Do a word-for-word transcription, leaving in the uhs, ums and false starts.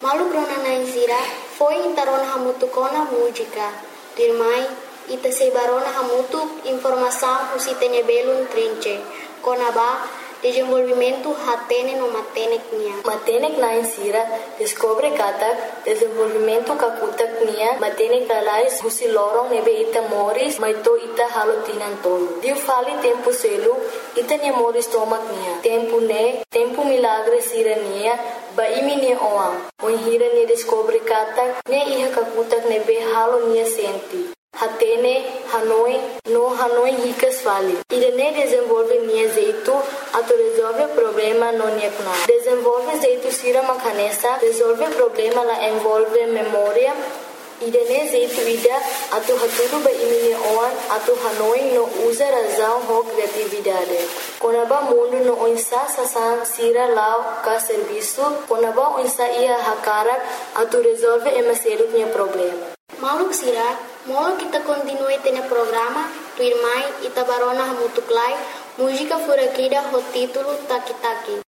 Malu krona naisira foi intarona hamutu kona música. Dirmai ita sebarona hamutu informação usitene belun trinche. Kona ba desenvolvimento hatene no matenek nia. Matenek naisira descobre kata desenvolvimento kakutak nia matenek dalais husi lorong nebe ita moris maito ita halo tinan tolo. Diu fali tempo selu ita nia moris tomak nia. Tempo ne tempo milagre sira nia ba imi nia oang. Oi hira nia descobre kata ne iha kakutak nebe halo nia senti. Hatene, Hanoi, no Hanoi ricas fali. Irene desenvolve nia jeito, ato resolve problema no nia kuna. Desenvolve jeito sira makanesa, resolve problema la envolve memória. Irene jeito ida, ato haturu ba imini oan, ato Hanoi no usa razão ho criatividade. Konaba mundo no oinsa sasan sira lao ka serviço, konaba oinsa ia hakarak, ato resolve emaseru nia problema. Malu sira, molo kita continue tene programa, tu irmai ita barona hamutuklai, música furakida ho título Taki Taki.